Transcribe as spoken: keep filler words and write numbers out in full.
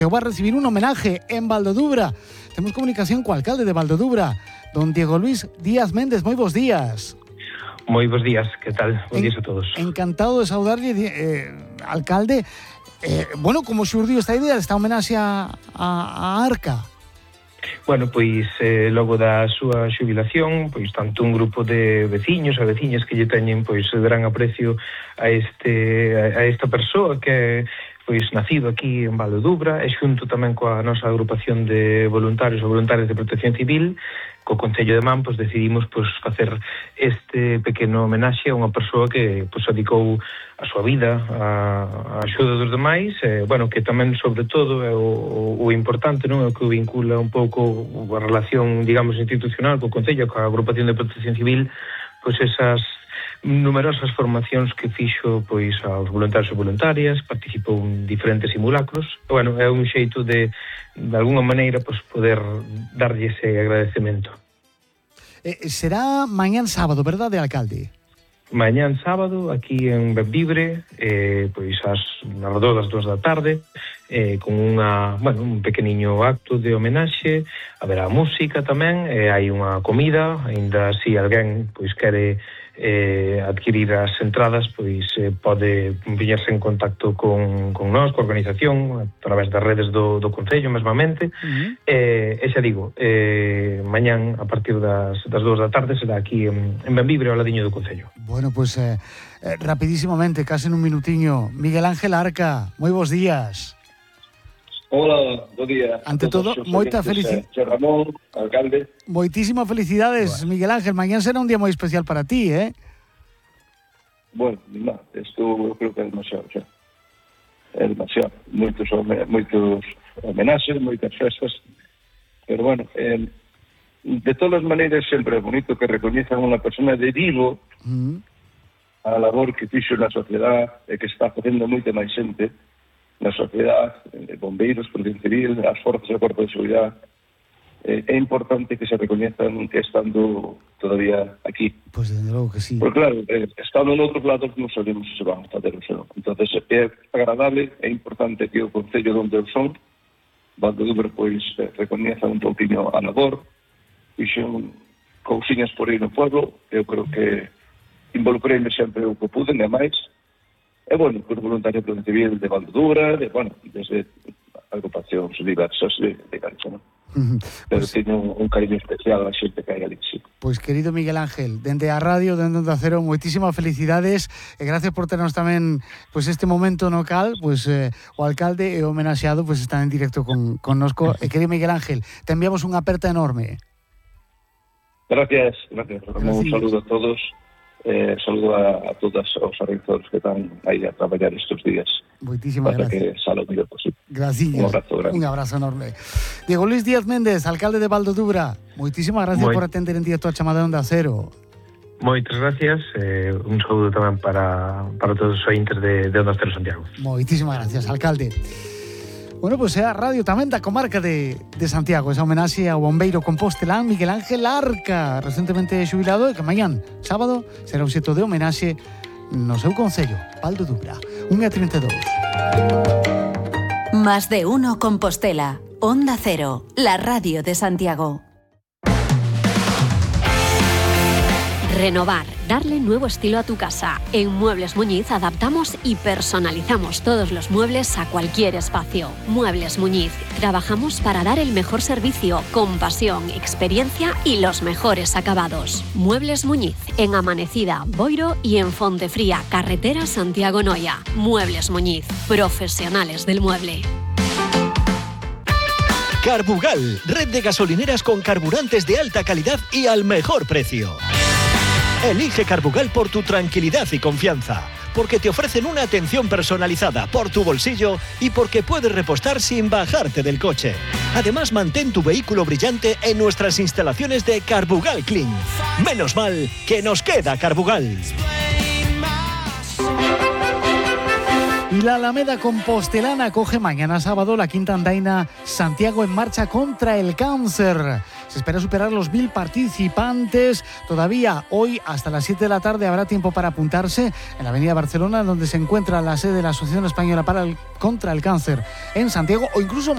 va a recibir un homenaje en Valdodubra. Temos comunicación co alcalde de Valdodubra, don Diego Luis Díaz Méndez. Moi bons días. Moi bons días, que tal? Bons días a todos. Encantado de saudarlle, eh, alcalde. Eh, bueno, como xurdiu esta idea desta homenaxe a, a, a Arca? Bueno, pois eh, logo da súa xubilación, pois tanto un grupo de veciños e veciñas que lle teñen pois gran aprecio a este a esta persoa que pois nacido aquí en Valdodubra, e xunto tamén coa nosa agrupación de voluntarios e voluntarias de protección civil, co Concello de Man, pois decidimos pois facer este pequeno homenaxe a unha persoa que pois dedicou a súa vida a, a axuda dos demais, e, bueno, que tamén sobre todo é o, o importante, non, é o que vincula un pouco a relación, digamos, institucional co Concello, coa agrupación de protección civil, pois esas numerosas formacións que fixo pois aos voluntarios e voluntarias, participou en diferentes simulacros. Bueno, é un xeito de de alguna maneira pois poder darlle ese agradecemento. Eh, será mañán sábado, verdade, alcalde? Mañán sábado, aquí en Benvibre, eh, pois ás alrededor das dúas da tarde, eh, con unha, bueno, un pequeniño acto de homenaxe, haberá música tamén, e eh, hai unha comida, aínda se alguén pois quere eh, adquirir as entradas, pois eh, pode viñerse en contacto con, con nós, coa organización, a través das redes do, do Concello, mesmamente. Uh-huh. eh, e xa digo, eh, mañán a partir das, das dúas da tarde será aquí en, en Benvibre, ao ladiño do Concello. Bueno, pois pues, eh, eh, rapidísimamente, case nun minutiño, Miguel Ángel Arca, moi bons días. Hola, bo día. Ante todo, moita felicidade. Xe Ramón, alcalde. Moitísimas felicidades, bueno. Miguel Ángel. Mañán será un día moi especial para ti, eh? Bueno, no, isto eu creo que é demasiado, xa. É demasiado. Moitos, moitos homenaxes, moitas festas. Pero, bueno, eh, de todas as maneiras, sempre é bonito que recoñezan unha persona de Vigo mm. a labor que fixo na sociedade e que está facendo moita máis xente na sociedade, eh, bombeiros, protección civil, as forzas do Corpo de Seguridade. Eh, é importante que se recoñezan que estando todavía aquí. Pois, pues, desde logo que sí. Porque, claro, eh, estando en outros lados non sabemos se van a fazer ou non. Entón, é agradable, é importante que o Concello onde eu son, Valdodubra, pois, eh, recoñeza un pouquinho a labor, fixen cousiñas por aí no pueblo, eu creo que involucrei-me sempre o que pude, e máis. É bueno, por voluntario civil de Valdodubra, de, bueno, desde agrupacións diversas de, de Galicia, non? Uh-huh. Pero pues, teño un, un cariño especial a xente que hai ali, sí. Pois, pues, querido Miguel Ángel, dende a radio, dende Onda Cero, moitísimas felicidades e gracias por ternos tamén pues, este momento no cal, pues, eh, o alcalde e o homenaxeado pues, están en directo con, connosco. E querido Miguel Ángel, te enviamos unha aperta enorme. Gracias, gracias. gracias. Un saludo a todos. Eh, saludo a, a todos os agricultores que están aí a traballar estes días. Moitísimas para gracias. Que salga o mellor posible. Gracias. Un abrazo grande. Un abrazo enorme. Diego Luis Díaz Méndez, alcalde de Valdodubra, moitísimas gracias Moi... por atender en directo a chamada de Onda Cero. Moitas gracias, eh, un saúdo tamén para, para todos os ointes de, de Onda Cero Santiago. Moitísimas gracias, alcalde. Bueno, pois pues é a radio tamén da comarca de, de Santiago, esa homenaxe ao bombeiro compostelán Miguel Ángel Arca, recentemente xubilado, e que mañán, sábado, será obxecto de homenaxe no seu concello, Valdodubra. unha e trinta e dous. Más de uno Compostela. Onda Cero, la radio de Santiago. Renovar, darle nuevo estilo a tu casa. En Muebles Muñiz adaptamos y personalizamos todos los muebles a cualquier espacio. Muebles Muñiz, trabajamos para dar el mejor servicio, con pasión, experiencia y los mejores acabados. Muebles Muñiz, en Amanecida, Boiro y en Fontefría, carretera Santiago-Noia. Muebles Muñiz, profesionales del mueble. Carbugal, red de gasolineras con carburantes de alta calidad y al mejor precio. Elige Carbugal por tu tranquilidad y confianza, porque te ofrecen una atención personalizada por tu bolsillo y porque puedes repostar sin bajarte del coche. Además, mantén tu vehículo brillante en nuestras instalaciones de Carbugal Clean. Menos mal que nos queda Carbugal. Y la Alameda Compostelana acoge mañana sábado la quinta andaina Santiago en marcha contra el cáncer. Se espera superar los mil participantes. Todavía hoy hasta las siete de la tarde habrá tiempo para apuntarse en la avenida Barcelona, donde se encuentra la sede de la Asociación Española para el, contra el Cáncer en Santiago, o incluso